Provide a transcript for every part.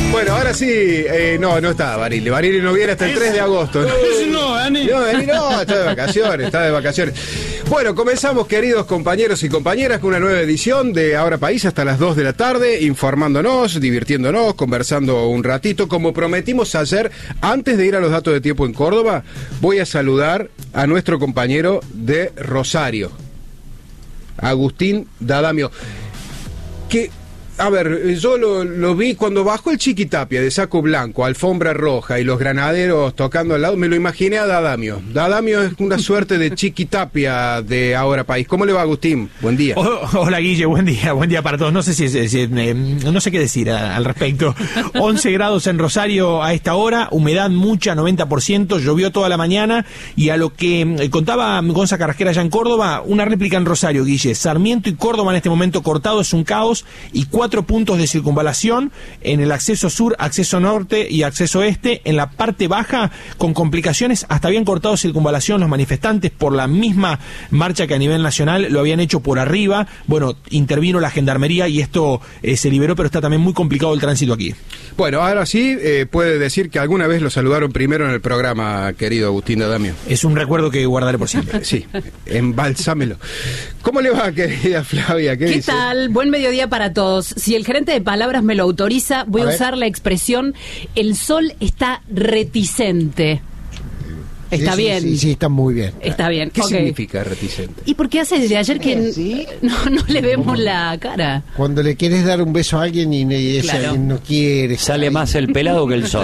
Bueno, ahora sí, no está Barili. Barili no viene hasta el 3 de agosto. No, Dani. No, está de vacaciones. Bueno, comenzamos, queridos compañeros y compañeras, con una nueva edición de Ahora País hasta las 2 de la tarde, informándonos, divirtiéndonos, conversando un ratito. Como prometimos ayer, antes de ir a los datos de tiempo en Córdoba, voy a saludar a nuestro compañero de Rosario, Agustín D'Adamio, que... A ver, yo lo vi cuando bajó el Chiquitapia de saco blanco, alfombra roja y los granaderos tocando al lado, me lo imaginé a D'Adamio. D'Adamio es una suerte de Chiquitapia de Ahora País. ¿Cómo le va, Agustín? Buen día. Hola, Guille, buen día para todos. No sé no sé qué decir al respecto. 11 grados en Rosario a esta hora, humedad mucha, 90%, llovió toda la mañana, y a lo que contaba Gonza Carrasquera allá en Córdoba, una réplica en Rosario, Guille. Sarmiento y Córdoba en este momento cortado, es un caos, y 4 puntos de circunvalación en el acceso sur, acceso norte y acceso este. En la parte baja, con complicaciones, hasta habían cortado circunvalación los manifestantes por la misma marcha que a nivel nacional lo habían hecho por arriba. Bueno, intervino la gendarmería y esto se liberó, pero está también muy complicado el tránsito aquí. Bueno, ahora sí, puede decir que alguna vez lo saludaron primero en el programa, querido Agustín D'Adamio. Es un recuerdo que guardaré por siempre. Sí, embalsámelo. ¿Cómo le va, querida Flavia? ¿Qué dice? Tal? Buen mediodía para todos. Si el gerente de palabras me lo autoriza, voy a usar la expresión: el sol está reticente. Está bien. Sí, está muy bien. Está bien. ¿Qué significa reticente? ¿Y por qué hace desde ayer que no le vemos la cara? Cuando le quieres dar un beso a alguien y ese alguien no quiere. Sale más el pelado que el sol.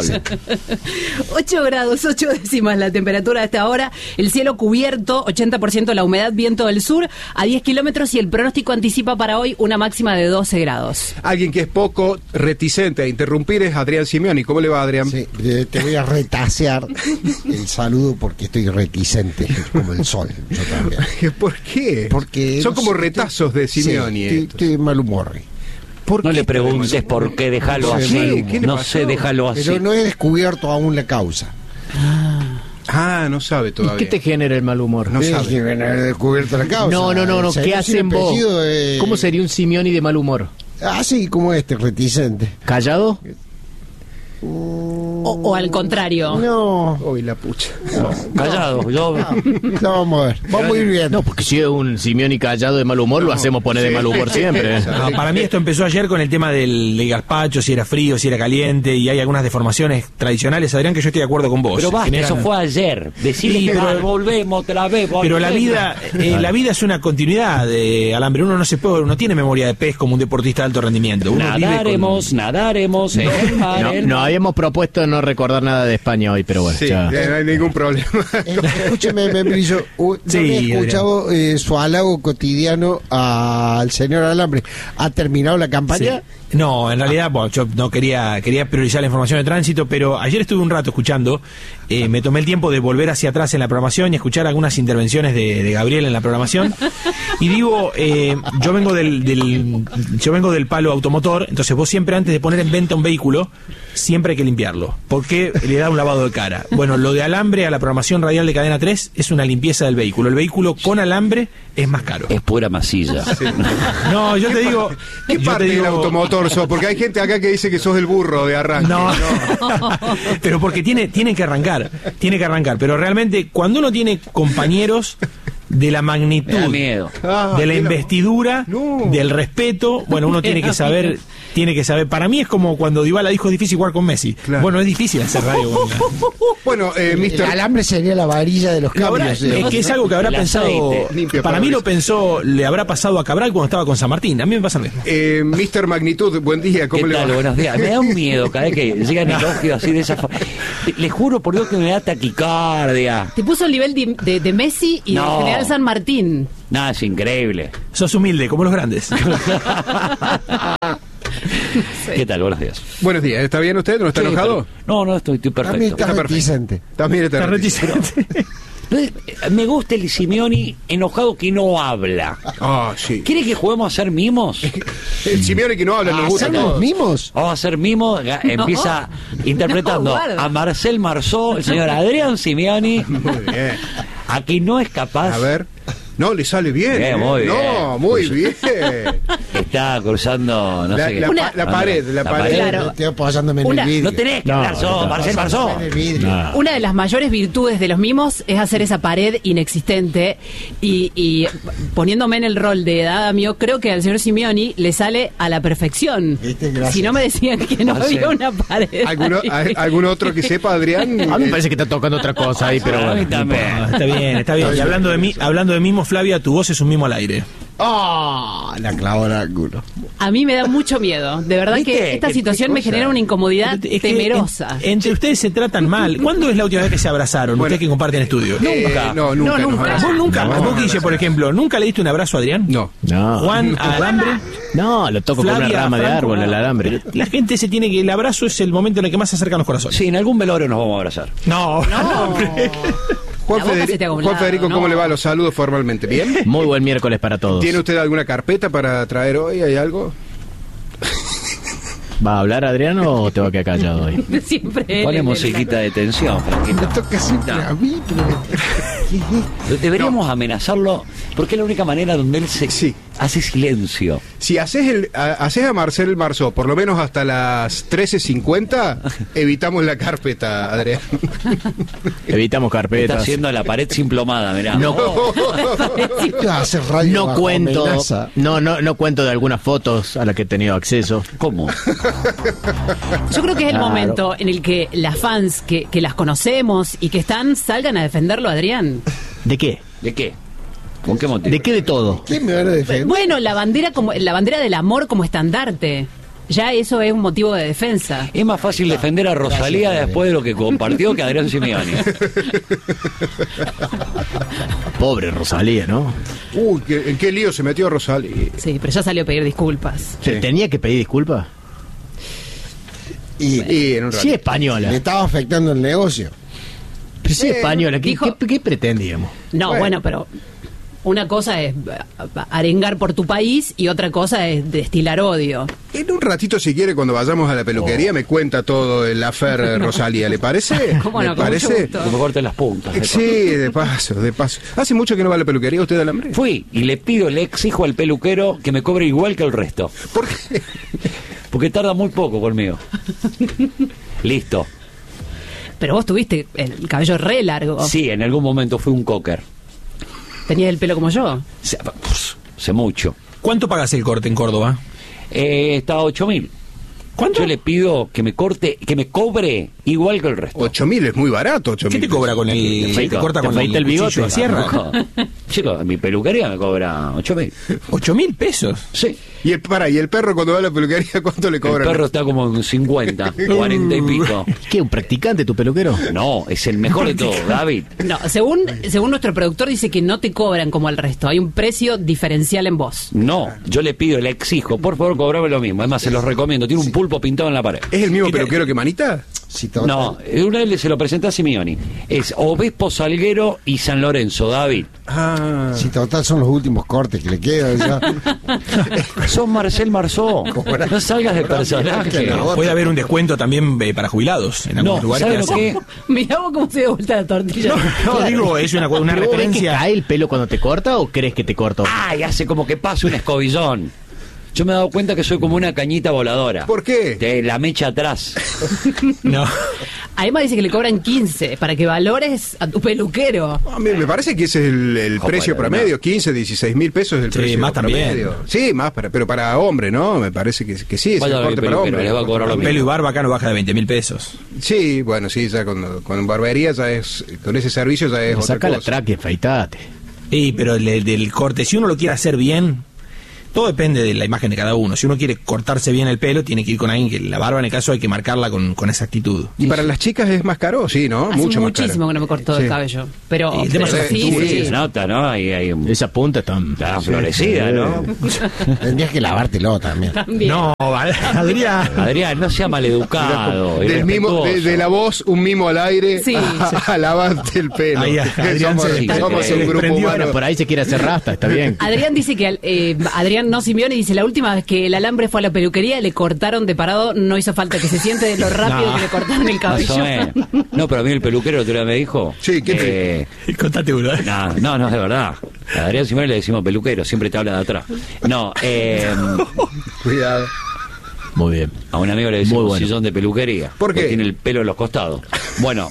8 grados, 8 décimas la temperatura a esta hora, el cielo cubierto, 80% la humedad, viento del sur a 10 kilómetros, y el pronóstico anticipa para hoy una máxima de 12 grados. Alguien que es poco reticente a interrumpir es Adrián Simeoni. ¿Cómo le va, Adrián? Sí, te voy a retasear el saludo porque estoy reticente como el sol. Yo también. ¿Por qué? Porque son como retazos de Simeoni. Sí, estoy de mal humor. No le preguntes por qué, déjalo así. No sé, déjalo así. Pero no he descubierto aún la causa. No sabe todavía. ¿Y qué te genera el mal humor? No sabe. Que no he descubierto la causa. No. ¿Qué hacen vos? ¿Cómo sería un Simeoni de mal humor? Sí, como reticente. ¿Callado? O al contrario. No. Uy, la pucha. Callado. Vamos a ver. Vamos a ir bien. No, porque si es un Simeoni callado de mal humor, lo hacemos poner de mal humor siempre. No, para mí esto empezó ayer con el tema del gazpacho, si era frío, si era caliente, y hay algunas deformaciones tradicionales, Adrián, que yo estoy de acuerdo con vos. Pero basta, eso fue ayer. Decirle que volvemos otra vez. Pero la vida es una continuidad de Alambre. Uno no tiene memoria de pez como un deportista de alto rendimiento. Nadaremos. No habíamos propuesto no recordar nada de España hoy, pero bueno. Sí, no hay ningún problema. Escúcheme, membrillo. No he escuchado su halago cotidiano al señor Alambre. ¿Ha terminado la campaña? Sí. No, en realidad, yo no quería priorizar la información de tránsito, pero ayer estuve un rato escuchando, me tomé el tiempo de volver hacia atrás en la programación y escuchar algunas intervenciones de Gabriel en la programación, y digo, yo vengo del palo automotor, entonces vos siempre, antes de poner en venta un vehículo, siempre hay que limpiarlo, porque le da un lavado de cara. Bueno, lo de Alambre a la programación radial de Cadena 3 es una limpieza del vehículo. El vehículo con alambre es más caro. Es pura masilla. Sí. No, yo te digo... ¿Qué parte del automotor sos? Porque hay gente acá que dice que sos el burro de arranque. No. Pero porque tiene que arrancar, pero realmente cuando uno tiene compañeros de la magnitud, de la investidura, del respeto, bueno, uno tiene que saber, para mí es como cuando Dybala dijo: es difícil jugar con Messi. Claro. Bueno, es difícil hacer radio con Bueno, el alambre sería la varilla de los cambios. Es que es algo que habrá pensado, para mí lo pensó, le habrá pasado a Cabral cuando estaba con San Martín. A mí me pasa lo mismo. Mr. Magnitud, buen día, ¿cómo le va? Buenos días. Me da un miedo cada vez que llegan elogios así de esa forma. Les juro por Dios que me da taquicardia. Te puso el nivel de Messi y de General San Martín. Nada, es increíble. Sos humilde, como los grandes. ¿Qué tal? Buenos días. Buenos días. ¿Está bien usted? ¿No está enojado? No, estoy perfecto. También está reticente. También está reticente. Me gusta el Simeoni enojado que no habla. Sí. ¿Quiere que juguemos a hacer mimos? El Simeoni que no habla nos gusta. ¿Hacemos mimos? Vamos a hacer mimos. Empieza interpretando a Marcel Marceau, el señor Adrián Simeoni. Muy bien. A que no es capaz. A ver. No, le sale bien. Muy bien. No, muy bien. Está cruzando, no sé qué. La pared. Claro. Estoy apoyándome en Una- el vidrio. No tenés que hablar solo, Marcel Marzó. En el vidrio. Una de las mayores virtudes de los mimos es hacer esa pared inexistente y poniéndome en el rol de Adamio, creo que al señor Simeoni le sale a la perfección. Gracias. Si no me decían que no había una pared. ahí. ¿Algún otro que sepa, Adrián? A mí me parece que está tocando otra cosa ahí, pero A mí bueno. también. Está bien. Y hablando de mimos, Flavia, tu voz es un mimo al aire. La clavó en el culo. A mí me da mucho miedo. De verdad ¿Viste? que esta ¿Qué situación me cosa? genera una incomodidad Es que temerosa. entre ustedes se tratan mal. ¿Cuándo es la última vez que se abrazaron? Ustedes que comparten estudio. Nunca. No, nunca. No, nos nunca. abrazamos. Vos nunca, vos Guille, por ejemplo, ¿nunca le diste un abrazo a Adrián? No. No. Juan, a Alambre. No, lo toco con una Flavia, rama de Franco, árbol, el no. alambre. La gente se tiene que... El abrazo es el momento en el que más se acercan los corazones. Sí, en algún velorio nos vamos a abrazar. No, hombre. Juan, La boca se te haga a un Juan lado, Federico, ¿cómo no. le va? Los saludos formalmente. ¿Bien? Muy buen miércoles para todos. ¿Tiene usted alguna carpeta para traer hoy? ¿Hay algo? ¿Va a hablar Adrián o te va a quedar callado hoy? Siempre él, Pone él, musiquita de tensión, Franquito. Me toca siempre a mí, pero... Deberíamos amenazarlo, porque es la única manera donde él se Sí. hace silencio. Si haces a Marcel Marzó por lo menos hasta las 13:50, evitamos la carpeta, Adrián. Evitamos Está carpetas. haciendo la pared sin plomada, mirá. No, Hace radio no bajo cuento, amenaza. no cuento de algunas fotos a las que he tenido acceso. ¿Cómo? Yo creo que es el Claro. momento en el que las fans que las conocemos y que están salgan a defenderlo, Adrián. ¿De qué? ¿De qué? ¿Con qué motivo? ¿De qué de todo? ¿Quién me van a defender? Bueno, la bandera del amor como estandarte. Ya eso es un motivo de defensa. Es más fácil defender a Rosalía Gracias, después de lo que compartió que a Adrián Simeoni. Pobre Rosalía, ¿no? Uy, ¿en qué lío se metió Rosalía? Sí, pero ya salió a pedir disculpas. Sí. ¿Tenía que pedir disculpas? Y Y en un Sí, ratito. española. me estaba afectando el negocio. Pero sí, española. ¿Qué, dijo- qué pretendíamos? No, bueno, pero una cosa es arengar por tu país y otra cosa es destilar odio. En un ratito, si quiere, cuando vayamos a la peluquería, me cuenta todo el affair Rosalía. ¿Le parece? ¿Cómo ¿Le no? Con mucho parece? gusto. Que me corten las puntas. Sí, de paso. ¿Hace mucho que no va a la peluquería usted, Alambre? Fui y le pido, le exijo al peluquero que me cobre igual que el resto. ¿Por qué? Porque tarda muy poco conmigo. Listo. Pero vos tuviste el cabello re largo. Sí, en algún momento fui un cocker. Tenías el pelo como yo. Sé mucho. ¿Cuánto pagas el corte en Córdoba? Está a 8.000. ¿Cuánto? Yo le pido que me corte, que me cobre igual que el resto. 8.000 es muy barato, 8.000. ¿Qué te cobra con el... Te ¿Te corta te con afeita el bigote. cuchillo de sierra? No. Chicos, mi peluquería me cobra 8.000. 8.000 pesos. Sí. ¿Y el perro cuando va a la peluquería cuánto le El cobran? perro está como en 50, 40 y pico. ¿Qué, un practicante tu peluquero? No, es el mejor de todos, David. No, según nuestro productor dice que no te cobran como al resto. Hay un precio diferencial en vos. No, yo le pido, le exijo, por favor, cobrame lo mismo. Además, se los recomiendo. Tiene un pulpo pintado en la pared. ¿Es el mismo peluquero que Manita? Si total. No, una vez se lo presenté a Simeoni. Es Obispo Salguero y San Lorenzo, David. Ah. Si total son los últimos cortes que le quedan ya. Sos Marcel Marzó. No salgas de personaje. No. Puede haber un descuento también para jubilados en algunos No, lugares. ¿sabes que lo hacen. que? Mirá vos cómo se dio vuelta la tortilla. No, digo, es una ¿Pero vos ves que referencia. cae el pelo cuando te corta o crees que te corto? Ay, hace como que pasa un escobillón. Yo me he dado cuenta que soy como una cañita voladora. ¿Por qué? De la mecha atrás. No. Además dice que le cobran 15 para que valores a tu peluquero. A mí me parece que ese es el Joder, precio promedio, 15, 16 mil pesos es el Sí, precio más también. promedio. Sí, más, pero para hombre, ¿no? Me parece que sí, es Vaya el a ver corte el para peluquero, hombre. les va a cobrar lo Con mismo. pelo y barba acá no baja de 20.000 pesos. Sí, bueno, sí, ya con barbería ya es, con ese servicio ya es otra Saca la cosa. traque, afeitate. Sí, pero del corte, si uno lo quiere hacer bien, todo depende de la imagen de cada uno. Si uno quiere cortarse bien el pelo, tiene que ir con alguien que la barba, en el caso, hay que marcarla con exactitud. Y para las chicas es más caro, sí, ¿no? Hace Mucho más muchísimo caro. que no me corto Sí. el cabello. Pero, Y el tema pero es la sí, actitud, sí. Se nota, ¿no? Hay Esa punta está florecida, ¿no? Tendrías que lavártelo también. También. No, Adrián. Adrián, no sea maleducado. Del mimo, de la voz, un mimo al aire, Sí. a lavarte el pelo. Ahí, Adrián somos se somos desprendió. un grupo Bueno, humano. Por ahí se quiere hacer rasta, está bien. Adrián dice que Adrián No Simeone dice, la última vez que el Alambre fue a la peluquería le cortaron de parado, no hizo falta que se siente de lo rápido que le cortaron el cabello. No, pero a mí el peluquero otro día me dijo... Sí, ¿qué Contate uno. No, es de verdad. A Adrián Simeone le decimos peluquero, siempre te habla de atrás. No, Cuidado. Muy bien. a un amigo le decimos sillón de peluquería. ¿Por qué? Porque tiene el pelo en los costados. Bueno.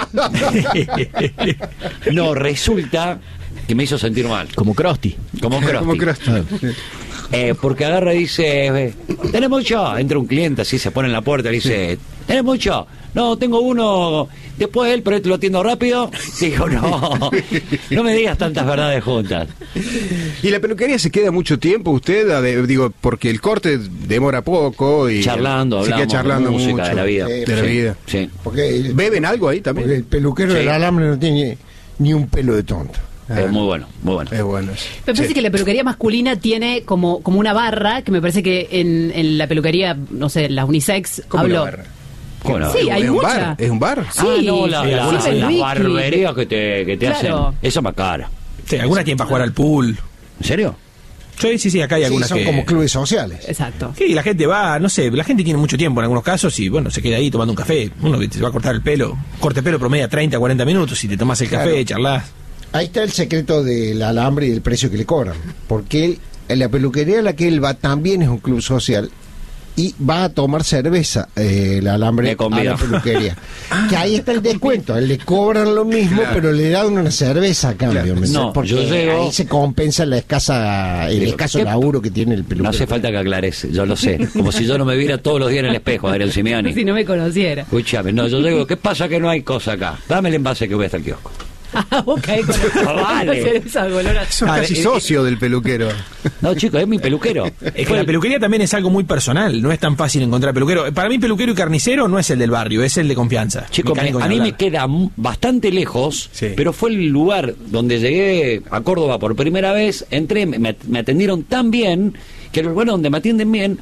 No, resulta que me hizo sentir mal. Como Krusty. Como Krusty. Porque agarra y dice, ¿tenés mucho? Entra un cliente así, se pone en la puerta y dice, ¿tenés mucho? No, tengo uno, después él, pero este lo atiendo rápido. Digo, no me digas tantas verdades juntas. ¿Y la peluquería se queda mucho tiempo usted? Digo, porque el corte demora poco y charlando, se queda charlando música, mucho. de la vida. De la vida. Sí. Porque ¿Beben algo ahí también? Porque el peluquero del Alambre no tiene ni un pelo de tonto. Es muy bueno, muy bueno. Es bueno. Me parece que la peluquería masculina tiene como una barra, que me parece que en la peluquería, no sé, la unisex, ¿Cómo hablo. una barra? Bueno, Sí, hay ¿Es un mucha. bar? ¿Es un bar? Sí, no, las wiki. barberías que te Claro. hacen. Eso es más cara. Sí, algunas tienen para jugar al pool. ¿En serio? Sí, acá hay Sí, algunas son que... como clubes sociales. Exacto. Sí, la gente va, no sé, la gente tiene mucho tiempo en algunos casos y bueno, se queda ahí tomando un café. Uno que te va a cortar el pelo, corte pelo promedia 30, 40 minutos y te tomas el café, charlas. Ahí está el secreto del Alambre y del precio que le cobran. Porque en la peluquería a la que él va también es un club social y va a tomar cerveza el Alambre a la peluquería. Que ahí está el descuento. A él le cobran lo mismo, pero le dan una cerveza a cambio. Claro. No, porque yo llego- ahí se compensa el escaso ¿Qué? laburo que tiene el peluquero. No hace falta que aclares, yo lo sé. Como si yo no me viera todos los días en el espejo, Adrián Simeone. Si no me conociera. Escúchame, no, yo digo, ¿qué pasa que no hay cosa acá? Dame el envase que voy hasta el kiosco. Vos caés con Vale. la cerveza colorada. Sos casi socio del peluquero. No, chicos, es mi peluquero. Es que la peluquería también es algo muy personal, no es tan fácil encontrar peluquero. Para mí peluquero y carnicero no es el del barrio, es el de confianza. Chicos, Mecánico a ni mí me hablar. queda bastante lejos, Sí. pero fue el lugar donde llegué a Córdoba por primera vez. Entré, me atendieron tan bien, que los lugares donde me atienden bien,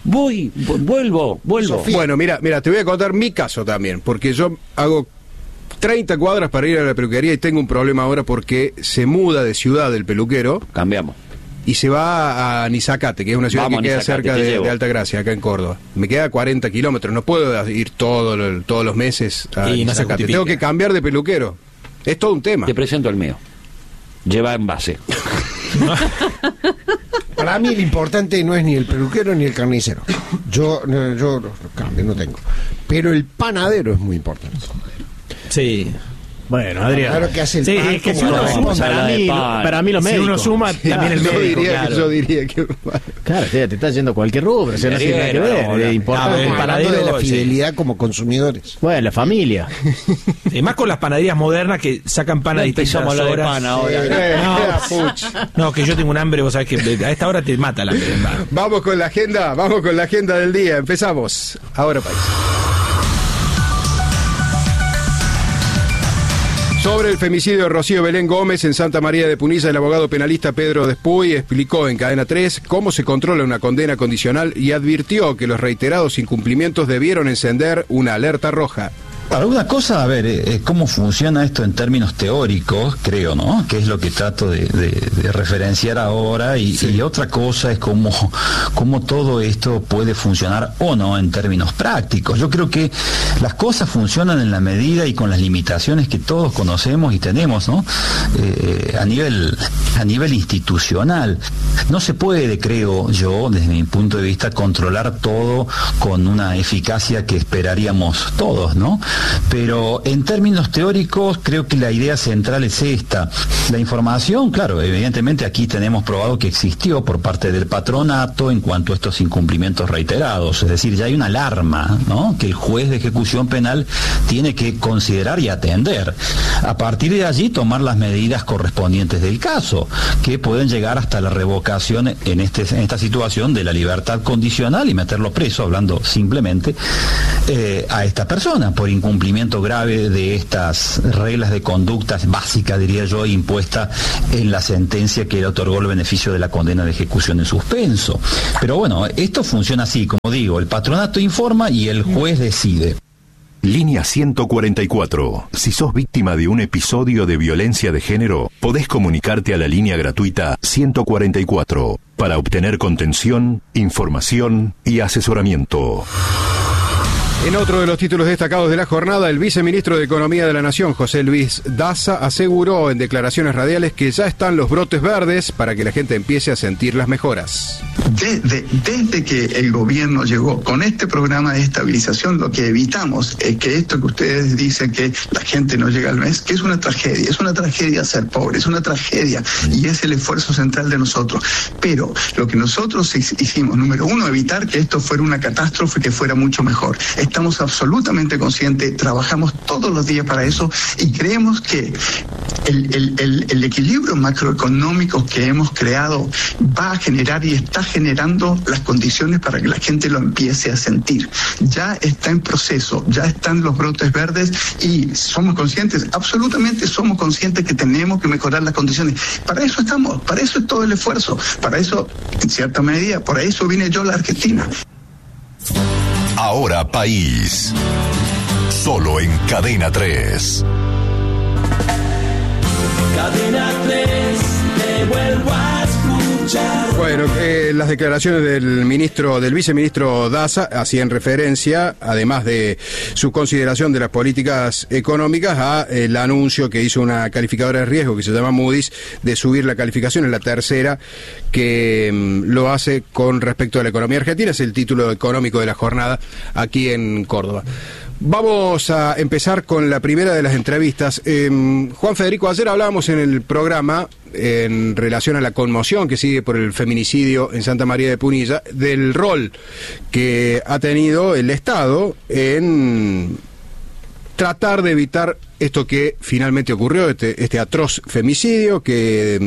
vuelvo. Sofía. Bueno, mira, te voy a contar mi caso también, porque yo hago 30 cuadras para ir a la peluquería y tengo un problema ahora porque se muda de ciudad el peluquero Cambiamos. y se va a Nizacate, que es una ciudad Vamos que a queda Nizacate, cerca te de llevo. Altagracia, acá en Córdoba. Me queda 40 kilómetros, no puedo ir todos los meses a Y no se Nizacate. justifica. Tengo que cambiar de peluquero. Es todo un tema. Te presento el mío. Lleva envase. Para mí lo importante no es ni el peluquero ni el carnicero. Yo cambio, no tengo. Pero el panadero es muy importante. Sí. Bueno, Adrián. Claro que hace el Sí, pan es que como si uno la- suma, vamos a hablar de pan. para mí los Si médicos. uno suma, también el médico, claro. Yo diría que... Claro, te está yendo cualquier rubro, o sea, no tiene nada que ver. Es importante. el Estamos hablando de la panadero, sí. fidelidad como consumidores. Bueno, la familia. Más con las panaderías modernas que sacan pan a distintas Empezamos a hablar de horas. pan ahora. No, que yo tengo un hambre, vos sabés que a esta hora te mata el hambre. Vamos con la agenda del día. Empezamos. Ahora país. Sobre el femicidio de Rocío Belén Gómez en Santa María de Punilla, el abogado penalista Pedro Despuy explicó en Cadena 3 cómo se controla una condena condicional y advirtió que los reiterados incumplimientos debieron encender una alerta roja. Alguna cosa, a ver, cómo funciona esto en términos teóricos, creo, ¿no? Que es lo que trato de referenciar ahora y otra cosa es cómo todo esto puede funcionar o no en términos prácticos. Yo creo que las cosas funcionan en la medida y con las limitaciones que todos conocemos y tenemos, ¿no? A nivel institucional. No se puede, creo yo, desde mi punto de vista, controlar todo con una eficacia que esperaríamos todos, ¿no? Pero en términos teóricos creo que la idea central es esta. La información, claro, evidentemente aquí tenemos probado que existió por parte del patronato en cuanto a estos incumplimientos reiterados. Es decir, ya hay una alarma, ¿no?, que el juez de ejecución penal tiene que considerar y atender. A partir de allí tomar las medidas correspondientes del caso, que pueden llegar hasta la revocación en esta situación de la libertad condicional y meterlo preso, hablando simplemente, a esta persona por incumplimiento grave de estas reglas de conductas básicas, diría yo, impuesta en la sentencia que le otorgó el beneficio de la condena de ejecución en suspenso. Pero bueno, esto funciona así, como digo, el patronato informa y el juez decide. Línea 144. Si sos víctima de un episodio de violencia de género, podés comunicarte a la línea gratuita 144 para obtener contención, información y asesoramiento. En otro de los títulos destacados de la jornada, el viceministro de Economía de la Nación, José Luis Daza, aseguró en declaraciones radiales que ya están los brotes verdes para que la gente empiece a sentir las mejoras. Desde que el gobierno llegó con este programa de estabilización, lo que evitamos es que esto que ustedes dicen que la gente no llega al mes, que es una tragedia ser pobre, es una tragedia y es el esfuerzo central de nosotros. Pero lo que nosotros hicimos, número uno, evitar que esto fuera una catástrofe, que fuera mucho mejor. Estamos absolutamente conscientes, trabajamos todos los días para eso y creemos que el equilibrio macroeconómico que hemos creado va a generar y está generando las condiciones para que la gente lo empiece a sentir. Ya está en proceso, ya están los brotes verdes y somos conscientes, absolutamente somos conscientes que tenemos que mejorar las condiciones. Para eso estamos, para eso es todo el esfuerzo, para eso, en cierta medida, por eso vine yo a la Argentina. Ahora País. Solo en Cadena 3. Cadena 3, te vuelvo a escuchar. Bueno, las declaraciones del viceministro Daza hacían referencia, además de su consideración de las políticas económicas, a el anuncio que hizo una calificadora de riesgo que se llama Moody's de subir la calificación, es la tercera que lo hace con respecto a la economía argentina. Es el título económico de la jornada aquí en Córdoba. Vamos a empezar con la primera de las entrevistas. Juan Federico, ayer hablábamos en el programa, en relación a la conmoción que sigue por el feminicidio en Santa María de Punilla, del rol que ha tenido el Estado en tratar de evitar esto que finalmente ocurrió, este atroz femicidio que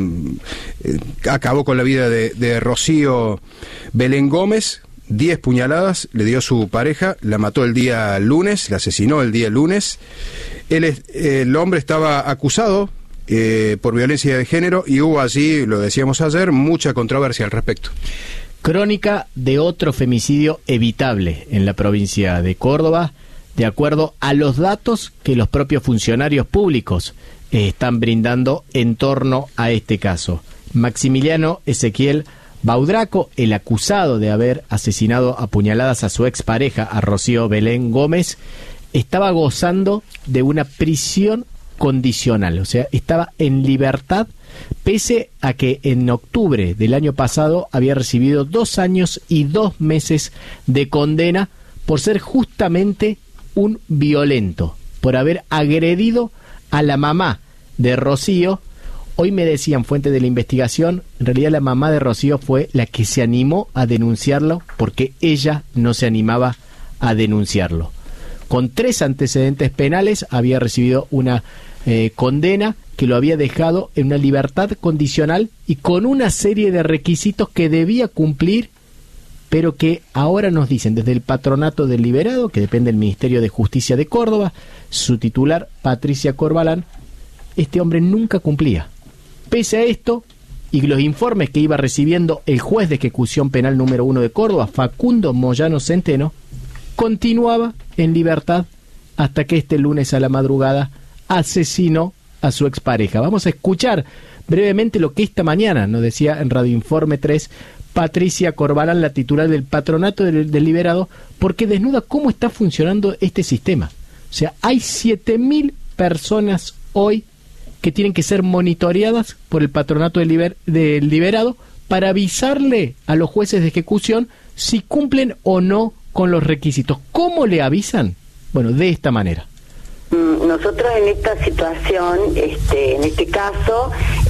acabó con la vida de Rocío Belén Gómez. 10 puñaladas le dio su pareja, la mató el día lunes, la asesinó el día lunes. El hombre estaba acusado por violencia de género y hubo allí, lo decíamos ayer, mucha controversia al respecto. Crónica de otro femicidio evitable en la provincia de Córdoba, de acuerdo a los datos que los propios funcionarios públicos están brindando en torno a este caso. Maximiliano Ezequiel Baudraco, el acusado de haber asesinado a puñaladas a su expareja, a Rocío Belén Gómez, estaba gozando de una prisión condicional, o sea, estaba en libertad, pese a que en octubre del año pasado había recibido 2 años y 2 meses de condena por ser justamente un violento, por haber agredido a la mamá de Rocío. Hoy me decían fuentes de la investigación, en realidad la mamá de Rocío fue la que se animó a denunciarlo porque ella no se animaba a denunciarlo. Con 3 antecedentes penales había recibido una condena que lo había dejado en una libertad condicional y con una serie de requisitos que debía cumplir, pero que ahora nos dicen desde el Patronato del Liberado, que depende del Ministerio de Justicia de Córdoba, su titular, Patricia Corbalán, este hombre nunca cumplía. Pese a esto, y los informes que iba recibiendo el juez de ejecución penal número 1 de Córdoba, Facundo Moyano Centeno, continuaba en libertad hasta que este lunes a la madrugada asesinó a su expareja. Vamos a escuchar brevemente lo que esta mañana nos decía en Radio Informe 3 Patricia Corbalán, la titular del Patronato del Liberado, porque desnuda cómo está funcionando este sistema. O sea, hay 7.000 personas hoy que tienen que ser monitoreadas por el Patronato del Liberado para avisarle a los jueces de ejecución si cumplen o no con los requisitos. ¿Cómo le avisan? Bueno, de esta manera. Nosotros en esta situación, en este caso,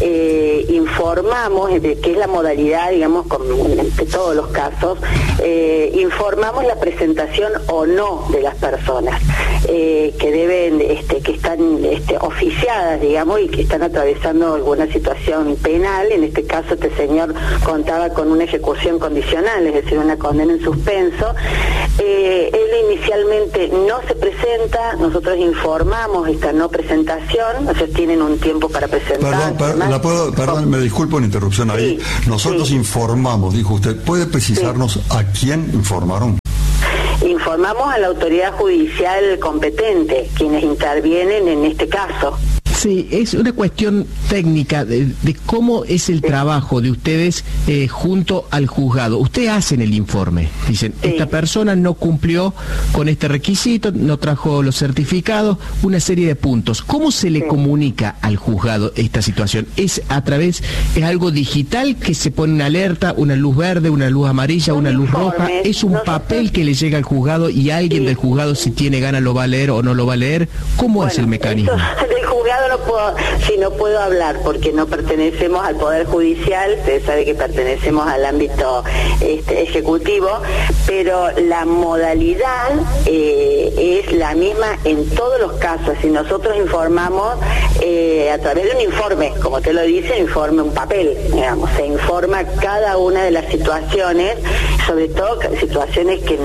informamos, que es la modalidad, digamos, entre todos los casos, informamos la presentación o no de las personas que deben, que están oficiadas, digamos, y que están atravesando alguna situación penal. En este caso, este señor contaba con una ejecución condicional, es decir, una condena en suspenso. Él inicialmente no se presenta, nosotros informamos esta no presentación, o sea, tienen un tiempo para presentar. Perdón, me disculpo la interrupción ahí. Nosotros informamos, dijo usted. ¿Puede precisarnos a quién informaron? informamos a la autoridad judicial competente, quienes intervienen en este caso. Sí, es una cuestión técnica de cómo es el trabajo de ustedes junto al juzgado. Ustedes hacen el informe, dicen, esta persona no cumplió con este requisito, no trajo los certificados, una serie de puntos. ¿Cómo se le comunica al juzgado esta situación? ¿Es algo digital que se pone una alerta, una luz verde, una luz amarilla, una luz roja? ¿Es un papel que le llega al juzgado y alguien del juzgado, si tiene ganas, lo va a leer o no lo va a leer? ¿Cómo es el mecanismo? Del juzgado no puedo hablar porque no pertenecemos al Poder Judicial, usted sabe que pertenecemos al ámbito ejecutivo, pero la modalidad es la misma en todos los casos y nosotros informamos a través de un informe, como usted lo dice, un papel, digamos, se informa cada una de las situaciones, sobre todo situaciones que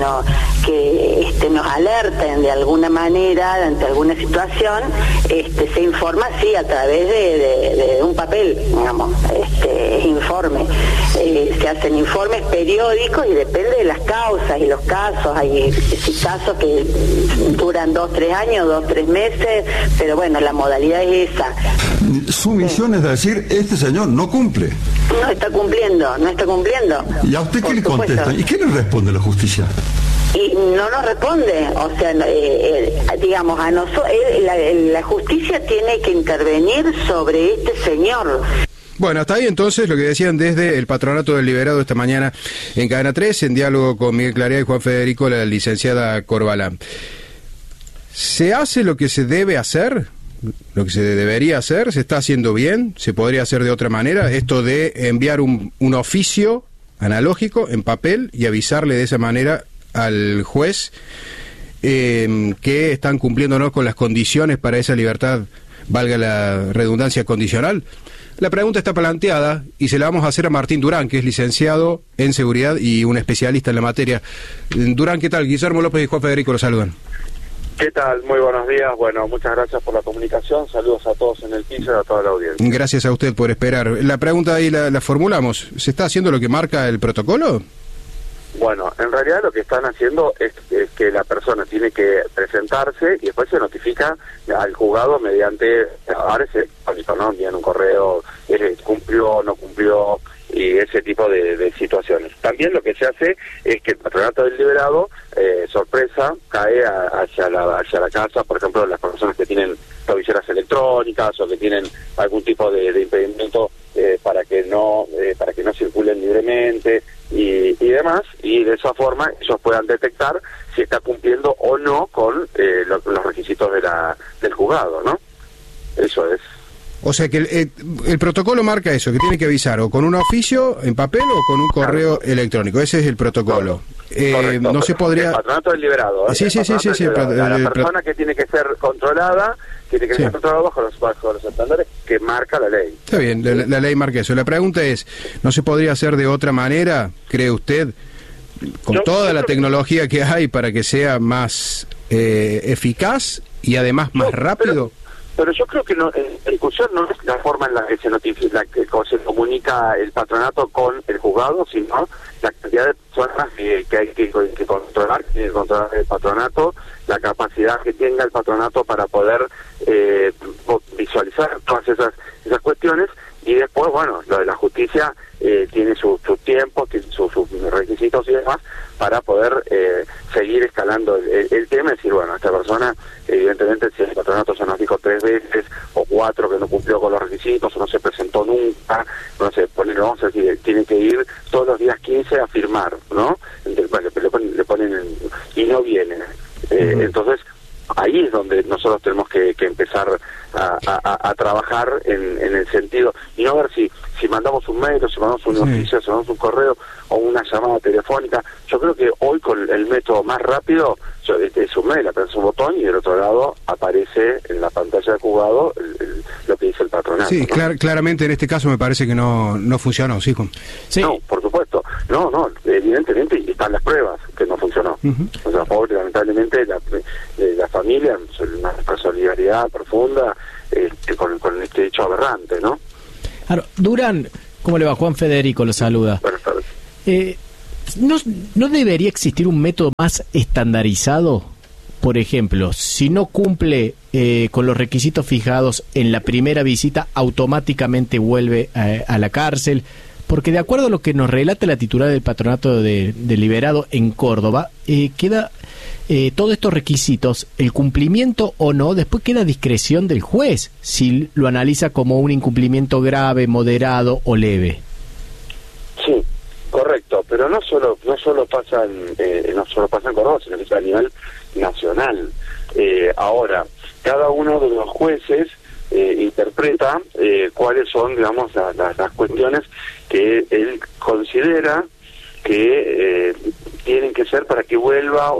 nos alerten de alguna manera ante alguna situación, se informa sí a través de un papel, digamos, informe. Se hacen informes periódicos y depende de las causas y los casos. Hay casos que duran 2-3 años, 2-3 meses, pero bueno, la modalidad es esa. Su misión es decir, este señor no cumple. No está cumpliendo. ¿Y a usted qué le contesta? ¿Y qué le responde la justicia? Y no nos responde, o sea, digamos, a nosotros la justicia tiene que intervenir sobre este señor. Bueno, hasta ahí entonces lo que decían desde el Patronato del Liberado esta mañana en Cadena 3, en diálogo con Miguel Clarea y Juan Federico, la licenciada Corbalán. ¿Se hace lo que se debe hacer? ¿Lo que se debería hacer? ¿Se está haciendo bien? ¿Se podría hacer de otra manera? Esto de enviar un oficio analógico en papel y avisarle de esa manera al juez que están cumpliendo o no con las condiciones para esa libertad, valga la redundancia, condicional. La pregunta está planteada y se la vamos a hacer a Martín Durán, que es licenciado en seguridad y un especialista en la materia. Durán, ¿qué tal? Guillermo López y Juan Federico lo saludan. ¿Qué tal? Muy buenos días. Bueno, muchas gracias por la comunicación. Saludos a todos en el piso y a toda la audiencia. Gracias a usted por esperar. La pregunta ahí la formulamos. ¿Se está haciendo lo que marca el protocolo? Bueno, en realidad lo que están haciendo es que la persona tiene que presentarse y después se notifica al juzgado mediante, ahora es electrónico, ¿no? Envían un correo, cumplió, no cumplió, y ese tipo de situaciones. También lo que se hace es que el Patronato del Liberado, sorpresa, cae hacia la casa, por ejemplo, las personas que tienen tobilleras electrónicas o que tienen algún tipo de impedimento para que no circulen libremente y demás, y de esa forma ellos puedan detectar si está cumpliendo o no con los requisitos del juzgado, ¿no? Eso es. O sea que el protocolo marca eso, que tiene que avisar o con un oficio en papel o con un correo electrónico. Ese es el protocolo. Correcto. No se podría... El Patronato del Liberado. Sí. La persona que tiene que ser controlada, tiene que ser controlada bajo los estándares que marca la ley. Está bien, la ley marca eso. La pregunta es, ¿no se podría hacer de otra manera, cree usted, con toda la tecnología que hay para que sea más eficaz y además más rápido? Pero yo creo que la discusión no es la forma en la que se notifica, que se comunica el patronato con el juzgado, sino la cantidad de personas que hay que controlar, que tiene que controlar el patronato, la capacidad que tenga el patronato para poder visualizar todas esas cuestiones, y después, bueno, lo de la justicia tiene sus tiempos, tiene sus requisitos y demás, para poder seguir escalando el tema y decir, bueno, esta persona, evidentemente, si el patronato se nos dijo 3 veces o 4 que no cumplió con los requisitos o no se presentó nunca, no sé, vamos a decir, tiene que ir todos los días 15 a firmar, ¿no? Entonces, bueno, le ponen y no viene. Entonces, ahí es donde nosotros tenemos que empezar a trabajar en el sentido, y no ver si mandamos un mail o si mandamos un oficio, si mandamos un correo o una llamada telefónica. Yo creo que hoy con el método más rápido es un mail, apretas un botón y del otro lado aparece en la pantalla del juzgado lo que dice el patronato. Sí, ¿no? Claramente en este caso me parece que no funcionó, ¿sí? Sí. No, por supuesto. No, evidentemente están las pruebas que no funcionó. O sea, pobre, lamentablemente la familia, una solidaridad profunda con este hecho aberrante, ¿no? Claro. Durán, ¿cómo le va? Juan Federico lo saluda. Buenas tardes. ¿No debería existir un método más estandarizado? Por ejemplo, si no cumple con los requisitos fijados en la primera visita, automáticamente vuelve a la cárcel. Porque de acuerdo a lo que nos relata la titular del Patronato de Liberado en Córdoba, queda todos estos requisitos, el cumplimiento o no, después queda a discreción del juez, si lo analiza como un incumplimiento grave, moderado o leve. Sí, correcto, pero no solo pasa en Córdoba, sino que a nivel nacional. Ahora, cada uno de los jueces interpreta cuáles son, digamos, las cuestiones que él considera que tienen que ser para que vuelva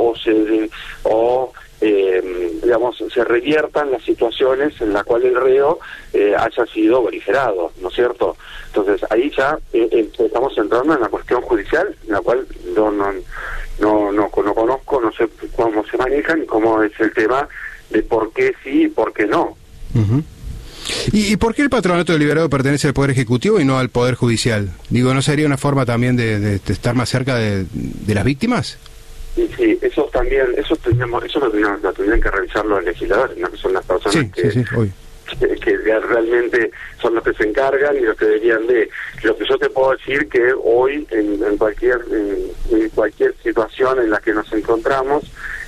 digamos, se reviertan las situaciones en las cuales el reo haya sido beligerado, ¿no es cierto? Entonces ahí ya estamos entrando en la cuestión judicial, en la cual no conozco, no sé cómo se manejan y cómo es el tema de por qué sí y por qué no. Uh-huh. ¿Y por qué el Patronato de Liberado pertenece al Poder Ejecutivo y no al Poder Judicial? Digo, ¿no sería una forma también de estar más cerca de las víctimas? Sí, eso también, lo tendrían que revisar los legisladores, ¿no? Que son las personas que realmente son los que se encargan y los que deberían de... Lo que yo te puedo decir que hoy en cualquier situación en la que nos encontramos,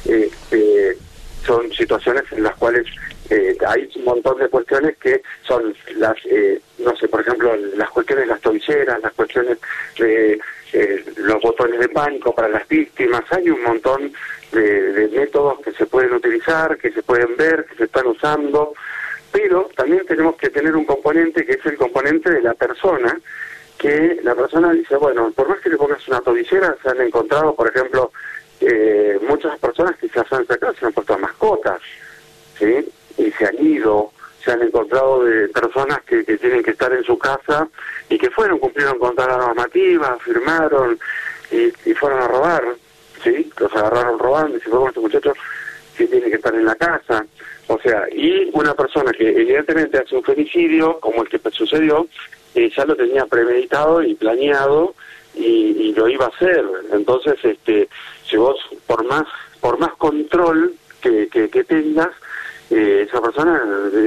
son situaciones en las cuales hay un montón de cuestiones que son las, no sé, por ejemplo, las cuestiones de las tobilleras, las cuestiones de los botones de pánico para las víctimas. Hay un montón de métodos que se pueden utilizar, que se pueden ver, que se están usando, pero también tenemos que tener un componente que es el componente de la persona, que la persona dice, bueno, por más que le pongas una tobillera, se han encontrado, por ejemplo, muchas personas que se han sacado, se han puesto mascotas, ¿sí? Y se han ido, se han encontrado de personas que tienen que estar en su casa y que cumplieron con toda la normativa, firmaron y fueron a robar, ¿sí? Los agarraron robando y se fueron, este muchacho sí tiene que estar en la casa. O sea, y una persona que evidentemente hace un femicidio, como el que sucedió, ya lo tenía premeditado y planeado y lo iba a hacer. Entonces, si vos, por más control que tengas, esa persona,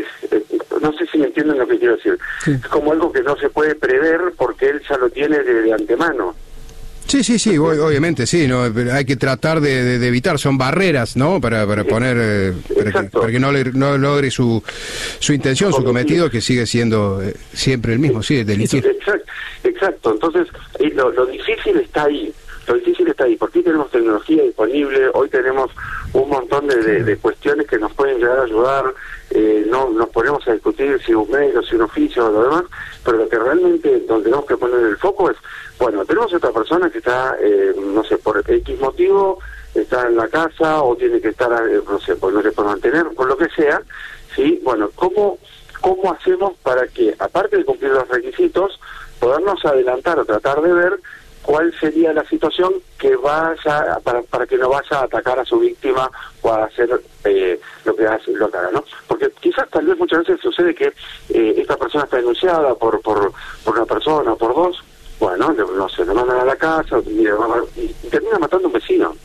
no sé si me entienden lo que quiero decir, sí. Es como algo que no se puede prever porque él ya lo tiene de antemano. Sí, obviamente, sí, no, hay que tratar de evitar, son barreras, ¿no? Para poner, para que no logre su intención, su cometido, que sigue siendo siempre el mismo, sí, delictivo. Exacto, entonces lo difícil está ahí. Lo difícil está ahí, porque hoy tenemos tecnología disponible, hoy tenemos un montón de cuestiones que nos pueden llegar a ayudar, no nos ponemos a discutir si un medio, si un oficio o lo demás, pero lo que realmente donde tenemos que poner el foco es, bueno, tenemos esta persona que está, no sé, por X motivo, está en la casa o tiene que estar, no sé, pues no se puede mantener, por lo que sea, ¿sí? Bueno, ¿cómo hacemos para que, aparte de cumplir los requisitos, podernos adelantar o tratar de ver cuál sería la situación que vaya para que no vaya a atacar a su víctima o a hacer lo que haga, ¿no? Porque quizás tal vez muchas veces sucede que esta persona está denunciada por una persona o por dos, bueno, no sé, le mandan a la casa y termina matando a un vecino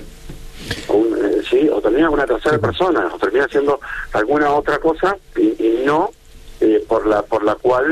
o termina con una tercera persona o termina haciendo alguna otra cosa y no por la cual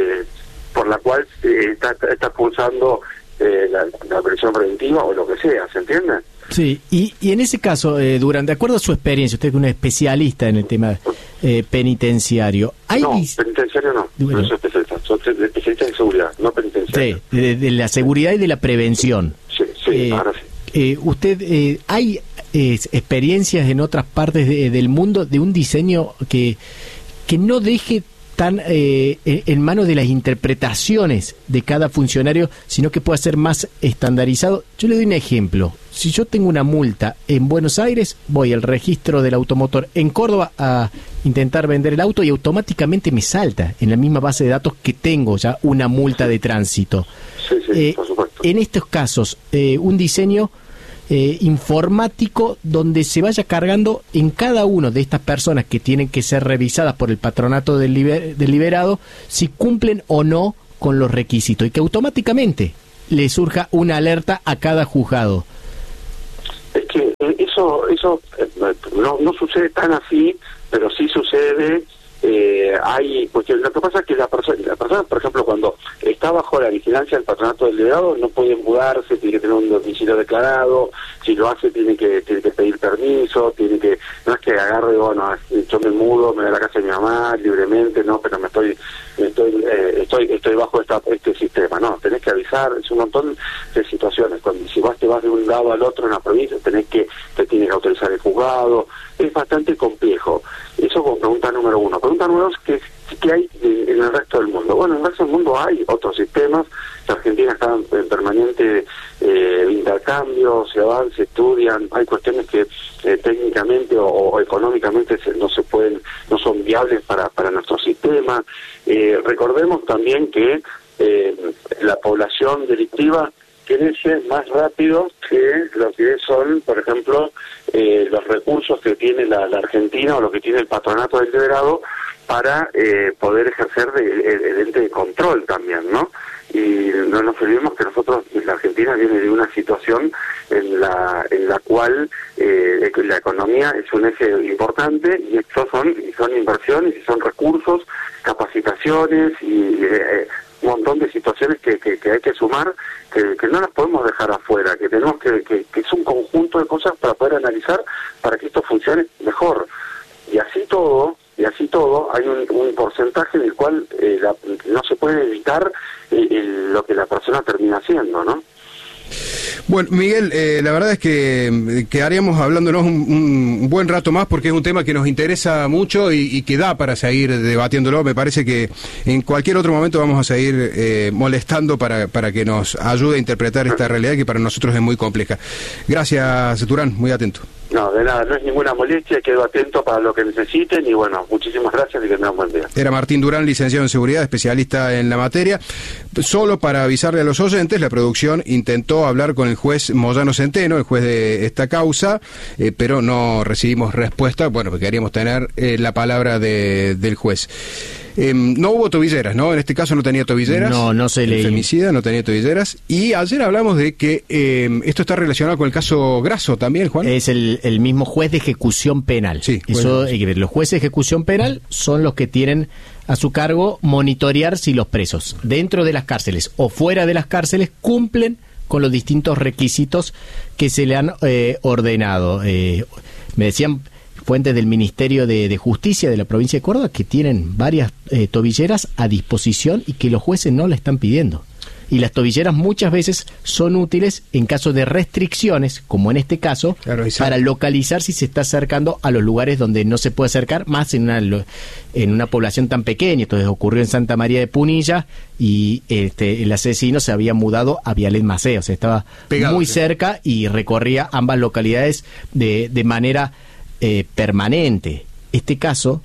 está pulsando la prisión preventiva o lo que sea, ¿se entiende? Sí, y en ese caso, Durán, de acuerdo a su experiencia, usted que es un especialista en el tema penitenciario, penitenciario no, bueno. No soy especialista en seguridad, no penitenciario. Sí, de la seguridad y de la prevención. Sí, ahora sí. ¿Usted hay experiencias en otras partes del mundo de un diseño que no deje tan en manos de las interpretaciones de cada funcionario, sino que pueda ser más estandarizado? Yo le doy un ejemplo. Si yo tengo una multa en Buenos Aires, voy al registro del automotor en Córdoba a intentar vender el auto y automáticamente me salta en la misma base de datos que tengo ya una multa de tránsito. Sí, por supuesto. En estos casos, un diseño informático donde se vaya cargando en cada una de estas personas que tienen que ser revisadas por el Patronato del Liberado si cumplen o no con los requisitos y que automáticamente le surja una alerta a cada juzgado? Es que eso no sucede tan así, pero sí sucede. Porque lo que pasa es que la persona, por ejemplo, cuando está bajo la vigilancia del patronato del delegado, no puede mudarse, tiene que tener un domicilio declarado. Si lo hace, tiene que pedir permiso, no es que agarre, bueno, yo me mudo, me voy a la casa de mi mamá libremente, no, pero estoy bajo este sistema. No, tenés que avisar. Es un montón de situaciones. Si te vas de un lado al otro en la provincia, te tiene que autorizar el juzgado. Es bastante complejo. Eso como pregunta número uno. Pregunta número dos, ¿qué hay en el resto del mundo? Bueno, en el resto del mundo hay otros sistemas. La Argentina está en permanente intercambio, se avanza, se estudian. Hay cuestiones que técnicamente o económicamente no son viables para nuestro sistema. Recordemos también que la población delictiva crece más rápido que lo que son, por ejemplo, los recursos que tiene la Argentina o lo que tiene el patronato del delegado para poder ejercer el ente de control también, ¿no? Y no nos olvidemos que la Argentina viene de una situación en la cual la economía es un eje importante, y estos son inversiones y son recursos, capacitaciones y un montón de situaciones que hay que sumar, que no las podemos dejar afuera, que tenemos que es un conjunto de cosas para poder analizar para que esto funcione mejor. Y así todo hay un porcentaje en el cual no se puede evitar lo que la persona termina haciendo, ¿no? Bueno, Miguel, la verdad es que quedaríamos hablándonos un buen rato más, porque es un tema que nos interesa mucho y que da para seguir debatiéndolo. Me parece que en cualquier otro momento vamos a seguir molestando para que nos ayude a interpretar esta realidad que para nosotros es muy compleja. Gracias, Durán, muy atento. No, de nada, no es ninguna molestia, quedo atento para lo que necesiten y bueno, muchísimas gracias y que tengan buen día. Era Martín Durán, licenciado en seguridad, especialista en la materia. Solo para avisarle a los oyentes, la producción intentó hablar con el juez Moyano Centeno, el juez de esta causa, pero no recibimos respuesta, bueno, porque queríamos tener la palabra del juez. No hubo tobilleras, ¿no? En este caso no tenía tobilleras. No se leí. El femicida no tenía tobilleras. Y ayer hablamos de que esto está relacionado con el caso Grasso también, Juan. Es el mismo juez de ejecución penal. Sí, eso, los jueces de ejecución penal son los que tienen a su cargo monitorear si los presos dentro de las cárceles o fuera de las cárceles cumplen con los distintos requisitos que se le han ordenado. Me decían fuentes del Ministerio de Justicia de la provincia de Córdoba que tienen varias tobilleras a disposición y que los jueces no la están pidiendo. Y las tobilleras muchas veces son útiles en caso de restricciones, como en este caso, claro, para localizar si se está acercando a los lugares donde no se puede acercar, más en una población tan pequeña. Entonces ocurrió en Santa María de Punilla y el asesino se había mudado a Vialet Maceo, o sea, estaba pegado, muy cerca y recorría ambas localidades de manera permanente. Este caso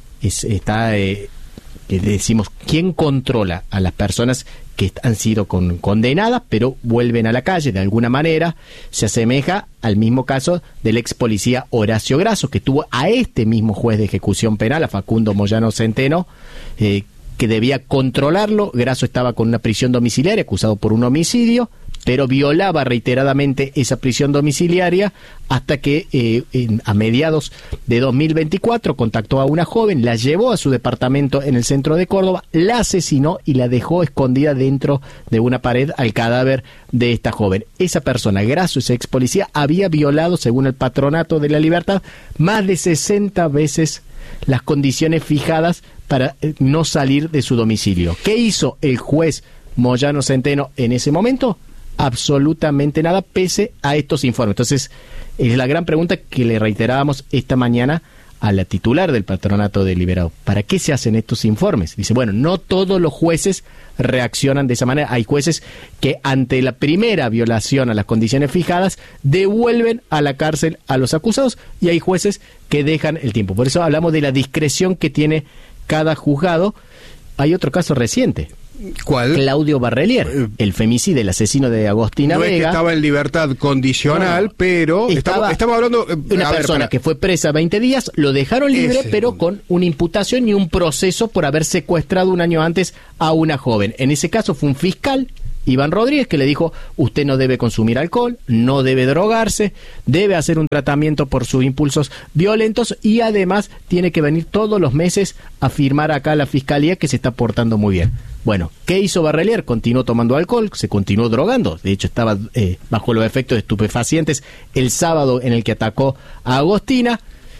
decimos, ¿quién controla a las personas que han sido condenadas pero vuelven a la calle de alguna manera? Se asemeja al mismo caso del ex policía Horacio Grasso, que tuvo a este mismo juez de ejecución penal, a Facundo Moyano Centeno, que debía controlarlo. Grasso estaba con una prisión domiciliaria acusado por un homicidio, pero violaba reiteradamente esa prisión domiciliaria hasta que a mediados de 2024 contactó a una joven, la llevó a su departamento en el centro de Córdoba, la asesinó y la dejó escondida dentro de una pared al cadáver de esta joven. Esa persona, Grasso, ese ex policía, había violado, según el Patronato de la Libertad, más de 60 veces las condiciones fijadas para no salir de su domicilio. ¿Qué hizo el juez Moyano Centeno en ese momento? Absolutamente nada, pese a estos informes. Entonces, es la gran pregunta que le reiterábamos esta mañana a la titular del Patronato Deliberado. ¿Para qué se hacen estos informes? Dice, bueno, no todos los jueces reaccionan de esa manera. Hay jueces que ante la primera violación a las condiciones fijadas devuelven a la cárcel a los acusados, y hay jueces que dejan el tiempo. Por eso hablamos de la discreción que tiene cada juzgado. Hay otro caso reciente. ¿Cuál? Claudio Barrelier, el femicida, el asesino de Agostina Vega. No es que estaba en libertad condicional, pero estamos hablando de una persona que fue presa 20 días, lo dejaron libre, pero con una imputación y un proceso por haber secuestrado un año antes a una joven. En ese caso fue un fiscal Iván Rodríguez, que le dijo: usted no debe consumir alcohol, no debe drogarse, debe hacer un tratamiento por sus impulsos violentos y además tiene que venir todos los meses a firmar acá a la fiscalía que se está portando muy bien. Bueno, ¿qué hizo Barrelier? Continuó tomando alcohol, se continuó drogando, de hecho estaba bajo los efectos de estupefacientes el sábado en el que atacó a Agostina.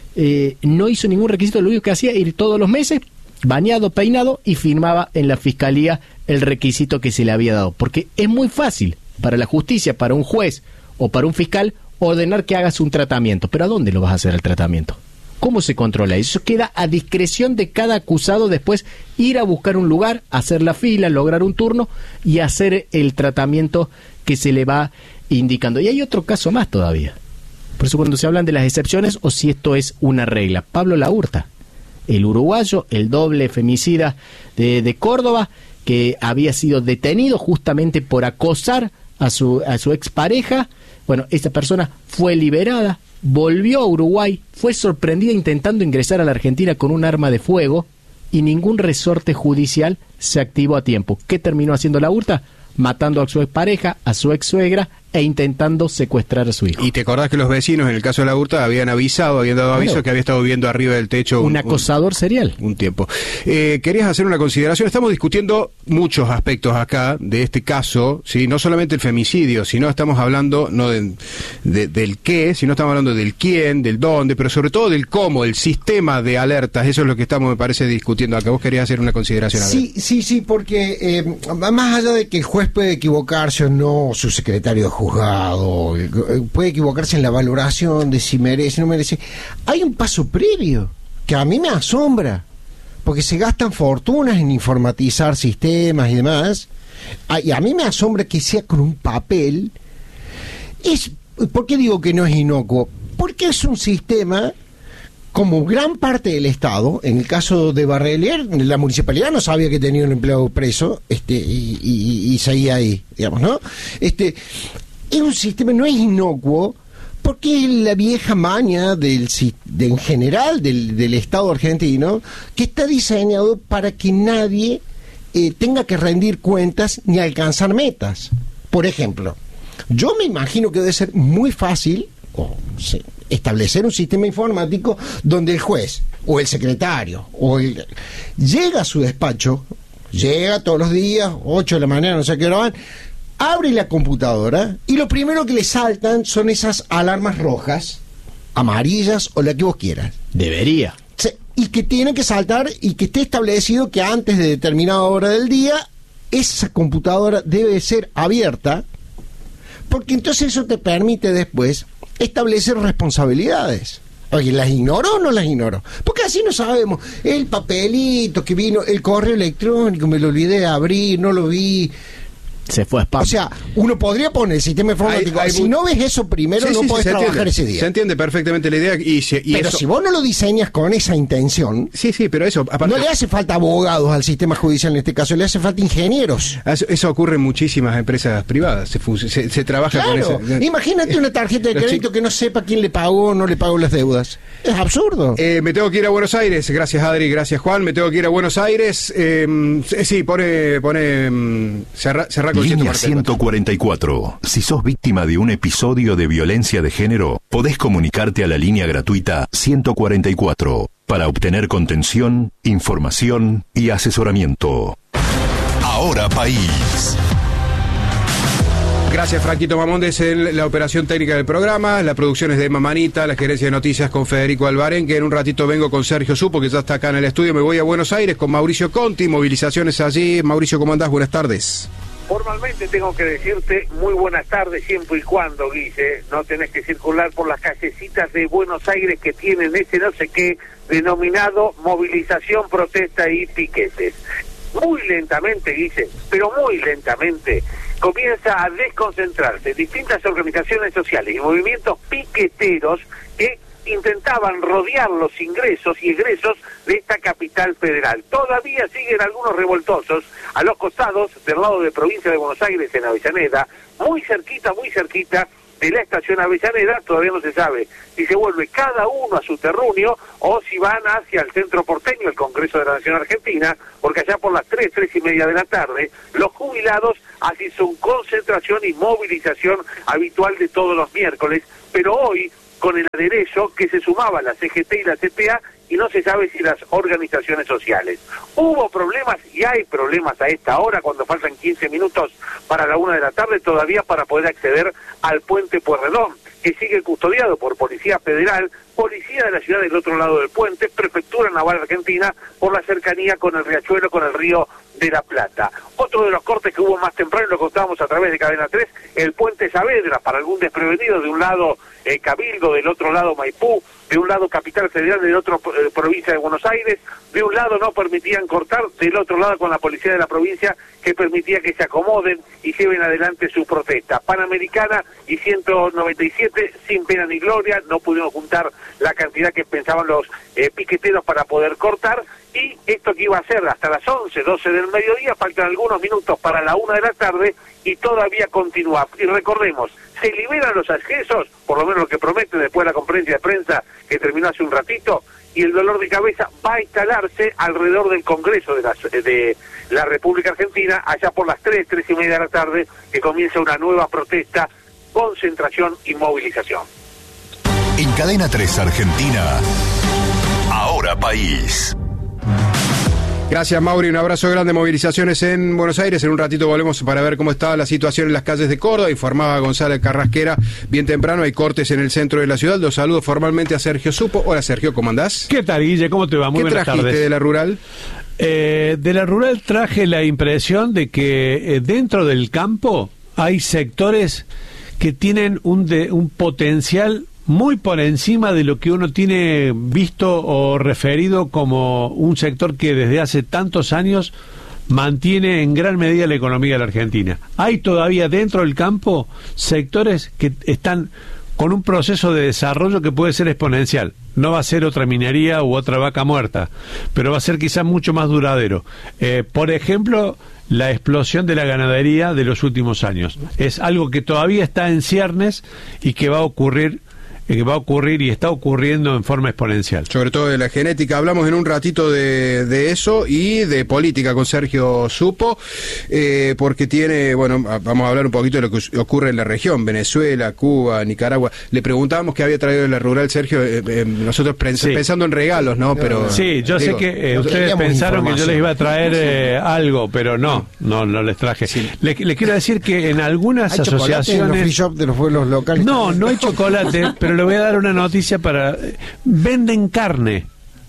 No hizo ningún requisito, lo único que hacía era ir todos los meses, bañado, peinado, y firmaba en la fiscalía el requisito que se le había dado. Porque es muy fácil para la justicia, para un juez o para un fiscal, ordenar que hagas un tratamiento. Pero ¿a dónde lo vas a hacer el tratamiento? ¿Cómo se controla? Eso queda a discreción de cada acusado después ir a buscar un lugar, hacer la fila, lograr un turno y hacer el tratamiento que se le va indicando. Y hay otro caso más todavía. Por eso cuando se hablan de las excepciones o si esto es una regla. Pablo Laurta, el uruguayo, el doble femicida de Córdoba, que había sido detenido justamente por acosar a su expareja. Bueno, esta persona fue liberada, volvió a Uruguay, fue sorprendida intentando ingresar a la Argentina con un arma de fuego y ningún resorte judicial se activó a tiempo. ¿Qué terminó haciendo Laurta? Matando a su expareja, a su ex suegra e intentando secuestrar a su hijo. Y te acordás que los vecinos, en el caso de la Hurta, habían dado aviso que había estado viviendo arriba del techo un acosador serial. Un tiempo. Querías hacer una consideración. Estamos discutiendo muchos aspectos acá de este caso, ¿sí? No solamente el femicidio, sino estamos hablando no del qué, sino estamos hablando del quién, del dónde, pero sobre todo del cómo, el sistema de alertas. Eso es lo que estamos, me parece, discutiendo acá. Vos querías hacer una consideración. Sí, porque más allá de que el juez puede equivocarse o no, su secretario de juzgado puede equivocarse en la valoración de si merece o no merece, hay un paso previo que a mí me asombra, porque se gastan fortunas en informatizar sistemas y demás, y a mí me asombra que sea con un papel. ¿Por qué digo que no es inocuo? Porque es un sistema, como gran parte del Estado, en el caso de Barrelier, la municipalidad no sabía que tenía un empleado preso, y seguía ahí, digamos, ¿no? Es un sistema, no es inocuo, porque es la vieja maña en general del Estado argentino, que está diseñado para que nadie tenga que rendir cuentas ni alcanzar metas. Por ejemplo, yo me imagino que debe ser muy fácil establecer un sistema informático donde el juez o el secretario llega a su despacho, llega todos los días, 8 de la mañana, no sé a qué hora van, abre la computadora y lo primero que le saltan son esas alarmas rojas, amarillas o la que vos quieras. Debería. Y que tiene que saltar y que esté establecido que antes de determinada hora del día esa computadora debe ser abierta, porque entonces eso te permite después establecer responsabilidades. Oye, ¿las ignoro o no las ignoro? Porque así no sabemos. El papelito que vino, el correo electrónico, me lo olvidé de abrir, no lo vi. Se fue a spam. O sea, uno podría poner el sistema informático. Si no ves eso primero, no podés trabajar ese día. Se entiende perfectamente la idea. Pero eso, si vos no lo diseñas con esa intención, pero eso aparte, no le hace falta abogados al sistema judicial en este caso, le hace falta ingenieros. Eso ocurre en muchísimas empresas privadas. Se trabaja con eso. Imagínate una tarjeta de crédito que no sepa quién le pagó o no le pagó las deudas. Es absurdo. Me tengo que ir a Buenos Aires. Gracias, Adri. Gracias, Juan. Me tengo que ir a Buenos Aires. Cerrar Línea 144. Si sos víctima de un episodio de violencia de género, podés comunicarte a la línea gratuita 144 para obtener contención, información y asesoramiento. Ahora País. Gracias, Franquito Mamondes, en la operación técnica del programa. La producción es de Emma Manita, la gerencia de noticias con Federico Albarén, que en un ratito vengo con Sergio Supo, que ya está acá en el estudio. Me voy a Buenos Aires con Mauricio Conti, movilizaciones allí. Mauricio, ¿cómo andás? Buenas tardes. Formalmente tengo que decirte muy buenas tardes, siempre y cuando, Guille, no tenés que circular por las callecitas de Buenos Aires que tienen ese no sé qué denominado movilización, protesta y piquetes. Muy lentamente, Guille, pero muy lentamente, comienza a desconcentrarse distintas organizaciones sociales y movimientos piqueteros que intentaban rodear los ingresos y egresos de esta capital federal. Todavía siguen algunos revoltosos a los costados del lado de provincia de Buenos Aires, en Avellaneda, muy cerquita de la estación Avellaneda, todavía no se sabe si se vuelve cada uno a su terruño o si van hacia el centro porteño, el Congreso de la Nación Argentina, porque allá por las 3:30 de la tarde, los jubilados hacen su concentración y movilización habitual de todos los miércoles, pero hoy con el aderezo que se sumaba la CGT y la CTA, y no se sabe si las organizaciones sociales. Hubo problemas y hay problemas a esta hora, cuando faltan 15 minutos para la 1 de la tarde, todavía para poder acceder al puente Pueyrredón, que sigue custodiado por Policía Federal, Policía de la ciudad del otro lado del puente, Prefectura Naval Argentina, por la cercanía con el riachuelo, con el río de la Plata. Otro de los cortes que hubo más temprano, lo contábamos a través de Cadena 3, el puente Saavedra, para algún desprevenido, de un lado Cabildo, del otro lado Maipú, de un lado Capital Federal, del otro provincia de Buenos Aires, de un lado no permitían cortar, del otro lado con la policía de la provincia que permitía que se acomoden y lleven adelante su protesta. Panamericana y 197 sin pena ni gloria, no pudieron juntar la cantidad que pensaban los piqueteros para poder cortar, y esto que iba a ser hasta las 11, 12 del mediodía, faltan algunos minutos para la 1 de la tarde y todavía continúa. Y recordemos, se liberan los accesos, por lo menos lo que promete después de la conferencia de prensa que terminó hace un ratito, y el dolor de cabeza va a instalarse alrededor del Congreso de la República Argentina, allá por las 3:30 de la tarde, que comienza una nueva protesta, concentración y movilización. En Cadena 3 Argentina, Ahora País. Gracias, Mauri, un abrazo grande. Movilizaciones en Buenos Aires. En un ratito volvemos para ver cómo estaba la situación en las calles de Córdoba. Informaba González Carrasquera bien temprano, hay cortes en el centro de la ciudad. Los saludo formalmente a Sergio Supo. Hola, Sergio, ¿cómo andás? ¿Qué tal, Guille? ¿Cómo te va? Muy buenas tardes. ¿Qué trajiste de la rural? De la rural traje la impresión de que dentro del campo hay sectores que tienen un potencial muy por encima de lo que uno tiene visto o referido como un sector que desde hace tantos años mantiene en gran medida la economía de la Argentina. Hay todavía dentro del campo sectores que están con un proceso de desarrollo que puede ser exponencial. No va a ser otra minería u otra vaca muerta, pero va a ser quizás mucho más duradero. Por ejemplo, la explosión de la ganadería de los últimos años. Es algo que todavía está en ciernes y que va a ocurrir y está ocurriendo en forma exponencial. Sobre todo de la genética. Hablamos en un ratito de eso y de política con Sergio Supo, porque vamos a hablar un poquito de lo que ocurre en la región, Venezuela, Cuba, Nicaragua. Le preguntábamos qué había traído de la rural, Sergio, nosotros pensando en regalos, ¿no? Pero sí, yo sé que ustedes pensaron que yo les iba a traer algo, pero no les traje. Sí. Le quiero decir que en algunas asociaciones... ¿En los free shop de los pueblos locales? No hay chocolate, pero le voy a dar una noticia venden carne.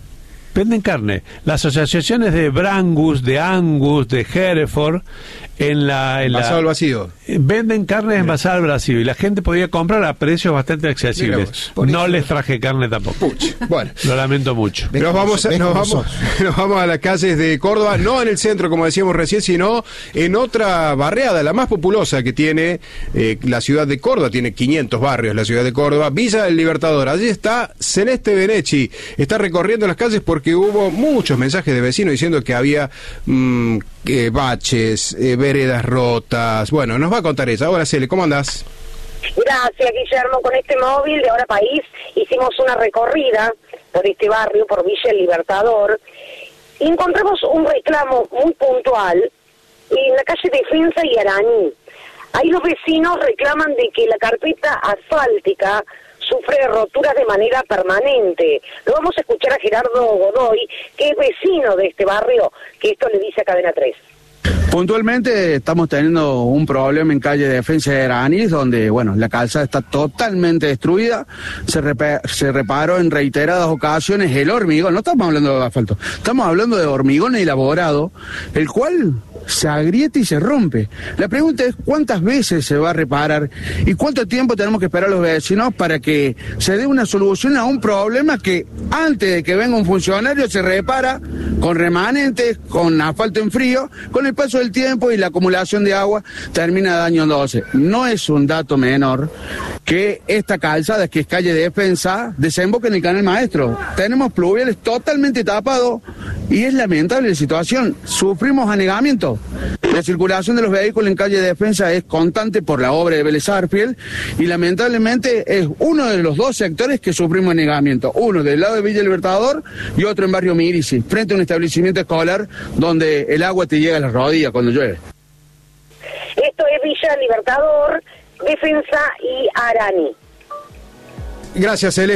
Las asociaciones de Brangus, de Angus, de Hereford, envasado al vacío. Venden carne envasada al vacío y la gente podía comprar a precios bastante accesibles. No les traje carne tampoco. Bueno, lo lamento mucho. Nos vamos a las calles de Córdoba, no en el centro como decíamos recién, sino en otra barriada, la más populosa que tiene la ciudad de Córdoba. Tiene 500 barrios la ciudad de Córdoba, Villa del Libertador. Allí está Celeste Benechi, está recorriendo las calles porque hubo muchos mensajes de vecinos diciendo que había baches, veredas rotas. Bueno, nos va a contar ella. Ahora, Cele, ¿cómo andás? Gracias, Guillermo. Con este móvil de Ahora País hicimos una recorrida por este barrio, por Villa El Libertador, y encontramos un reclamo muy puntual en la calle Defensa y Araní. Ahí los vecinos reclaman de que la carpeta asfáltica sufre roturas de manera permanente. Lo vamos a escuchar a Gerardo Godoy, que es vecino de este barrio, que esto le dice a Cadena 3. Puntualmente estamos teniendo un problema en calle Defensa de Araní, donde la calzada está totalmente destruida. Se reparó en reiteradas ocasiones el hormigón. No estamos hablando de asfalto, estamos hablando de hormigón elaborado, el cual se agrieta y se rompe. La pregunta es cuántas veces se va a reparar y cuánto tiempo tenemos que esperar los vecinos para que se dé una solución a un problema que antes de que venga un funcionario se repara con remanentes, con asfalto en frío. Con el paso del tiempo y la acumulación de agua termina dañándose. No es un dato menor que esta calzada, que es calle Defensa, desemboca en el Canal Maestro. Tenemos pluviales totalmente tapados y es lamentable la situación. Sufrimos anegamiento. negamiento. La circulación de los vehículos en calle Defensa es constante por la obra de Vélez Arfiel y lamentablemente es uno de los dos sectores que sufrimos negamiento. Uno del lado de Villa Libertador y otro en Barrio Mirici, frente a un establecimiento escolar donde el agua te llega a las rodillas cuando llueve. Esto es Villa Libertador, Defensa y Arani. Gracias, Celeste.